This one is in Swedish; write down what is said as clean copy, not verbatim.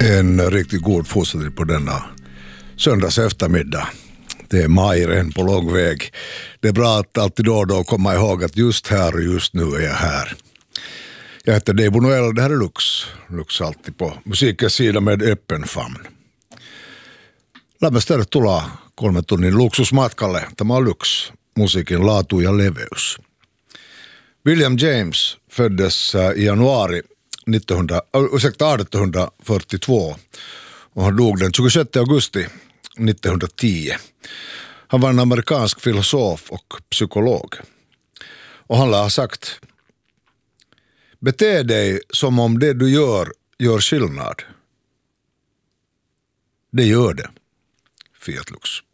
En riktigt god fortsättning på denna söndags eftermiddag. Det är maj redan på lång väg. Det är bra att alltid då och då komma ihåg att just här och just nu är jag här. Jag heter Dave Noel, det här är Lux. Lux alltid på musikens sida med öppen famn. Lämmästä tulla 3 tunnin luksusmatkalle. Tämä on Lux, musiikin laatu ja leveys. William James föddes i januari 1842 och han dog den 26 augusti 1910. Han var en amerikansk filosof och psykolog. Och han har sagt: bete dig som om det du gör skillnad. Det gör det. Fiat Lux.